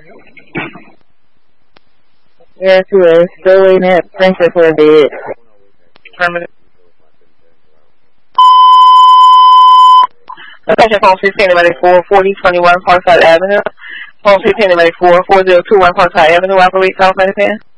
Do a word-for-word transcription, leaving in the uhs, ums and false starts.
Yes, we are still waiting at Frankfurt for a bid. Permanent. Attention, phone fifteen, anybody four forty twenty-one Parkside Avenue. Phone fifteen, anybody four four zero two one Parkside Avenue, operates South Medicare.